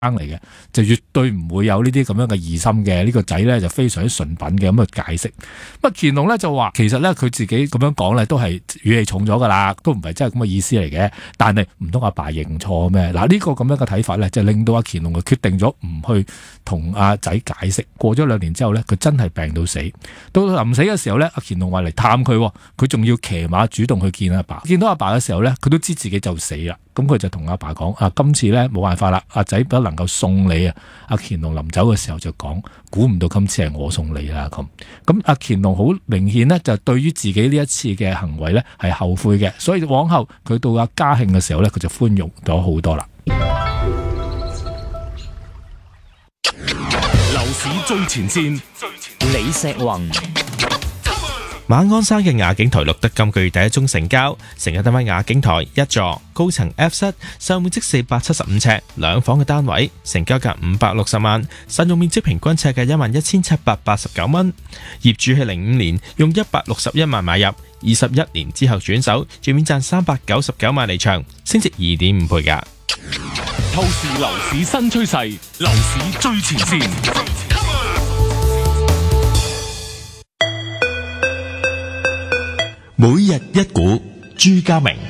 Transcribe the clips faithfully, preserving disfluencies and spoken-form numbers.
嚟嘅，就絕對唔會有呢啲咁樣嘅疑心嘅。呢個仔咧就非常之純品嘅咁嘅解釋。咁啊乾隆咧就話其實咧佢自己咁樣講咧都係語氣重咗噶啦，都唔係真係咁嘅意思嚟嘅。但係唔通阿爸認錯咩？嗱呢個咁樣嘅睇法咧，就令到阿乾隆就決定咗唔去同阿仔解釋。過咗兩年之後咧，佢真係病到死。到臨死嘅時候咧，阿乾隆話嚟探佢，佢仲要騎馬主動去見阿爸。見到阿爸嘅時候咧，佢都知自己就死啦。咁佢就同阿爸講：啊，今次咧冇辦法啦，阿仔不能夠送你啊！阿乾隆臨走嘅時候就講：估唔到今次係我送你啦咁。咁阿乾隆好明顯呢，就對於自己呢一次嘅行為咧係後悔嘅，所以往後佢到阿嘉慶嘅時候咧，佢就寬容咗好多啦。 樓市最前線，李石宏。 馬鞍山嘅雅景台錄得今個月第一宗成交，成日單位雅景台一座高層 F 室，上面積四百七十五尺，兩房嘅單位，成交價五百六十萬，實用面積平均尺價一萬一千七百八十九蚊。業主喺零五年用一百六十一萬買入，二十一年之後轉手，全面賺三百九十九萬離場，升值二點五倍價。 透視樓市新趨勢，樓市最前線。 每日一股，朱家明。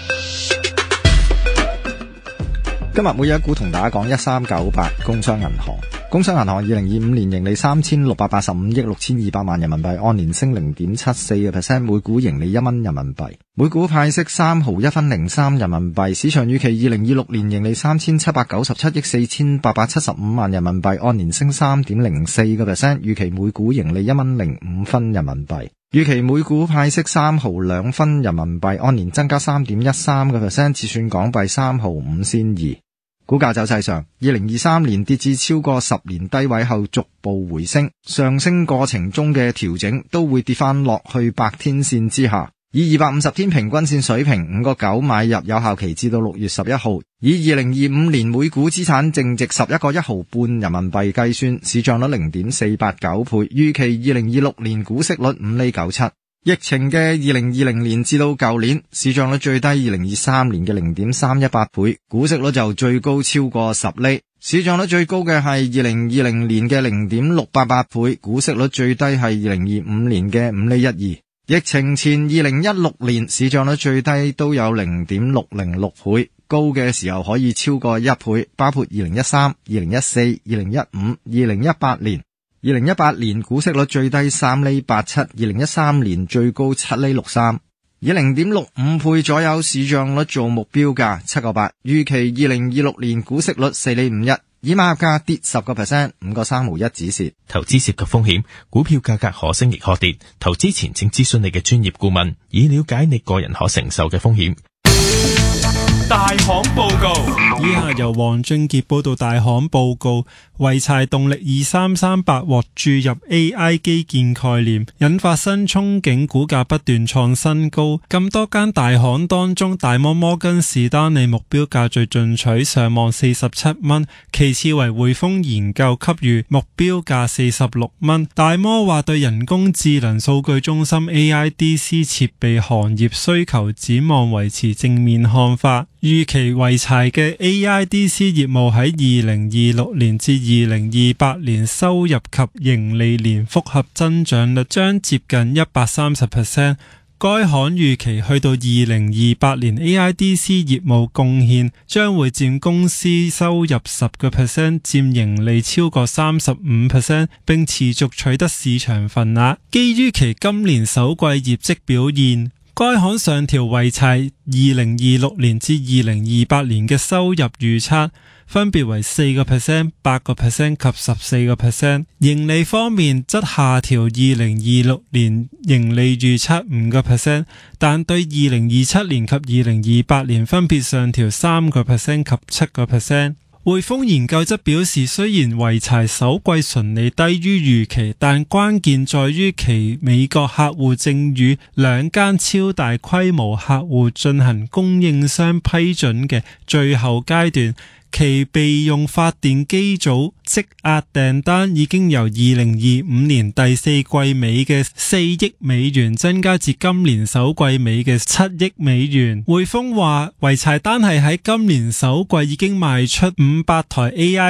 今日每日一股同大家講一三九八工商銀行。工商銀行二零二五年盈利三千六百八十五億六千二百萬人民幣，按年升零點七四個 percent， 每股盈利一蚊人民幣，每股派息三毫一分零三人民幣。市場預期二零二六年盈利三千七百九十七億四千八百七十五萬人民幣，按年升三點零四個 percent， 預期每股盈利一蚊零五分人民幣。預期每股派息三毫兩分人民幣，按年增加三點一三個 percent， 折算港幣三毫五仙二。股價走勢上，二零二三年跌至超過十年低位後逐步回升，上升過程中嘅調整都會跌翻落去百天線之下。以二百五十天平均線水平五個九買入，有效期至到六月十一號。以二零二五年每股資產淨值十一個一毫半人民幣計算，市賬率零點四八九倍，預期二零二六年股息率五厘九七。疫情嘅二零二零年至到舊年，市賬率最低二零二三年嘅零點三一八倍，股息率就最高超過十厘。市賬率最高嘅係二零二零年嘅零點六八八倍，股息率最低係二零二五年嘅五厘一二。疫情前二零一六年市賬率最低都有零點六零六倍，高嘅時候可以超過一倍，包括二零一三、二零一四、二零一五、二零一八年。二零一八年股息率最低三厘八七，二零一三年最高七厘六三，以零點六五倍左右市賬率做目標價七個八，預期二零二六年股息率四厘五一，以買入價跌十個 percent， 五個三毫一止蝕。 投資涉及風險，股票價格可升亦可跌，投資前請諮詢你嘅專業顧問，以了解你個人可承受嘅風險。 大行報告， 以下由黃俊傑報道。大行報告，濰柴動力二三三八獲注入 A I 基建概念，引發新憧憬，股價不斷創新高。咁多間大行當中，大摩摩根士丹利目標價最進取，上望四十七蚊，其次為匯豐研究給予目標價四十六蚊。大摩話對人工智能數據中心 A I D C 設備行業需求展望維持正面看法。預期濰柴嘅 A I D C 業務喺二零二六年至二零二八年收入及盈利年複合增長率將接近一百三十 percent。該行預期去到二零二八年 A I D C 業務貢獻將會佔公司收入十個 percent， 佔盈利超過三十五 percent， 並持續取得市場份額。基於其今年首季業績表現，該行上調濰柴二零二六年至二零二八年嘅收入預測，分別為四個 percent、八個 percent 及十四個 percent。盈利方面則下調二零二六年盈利預測五個 percent， 但對二零二七年及二零二八年分別上調三個 percent 及七個 percent。匯豐研究則表示，雖然濰柴首季純利低於預期，但關鍵在於其美國客戶正與兩間超大規模客戶進行供應商批准嘅最後階段。其備用發電機組積壓訂單已經由二零二五年第四季尾嘅四億美元增加至今年首季尾嘅七億美元。匯豐話，濰柴單係喺今年首季已經賣出五百台 A I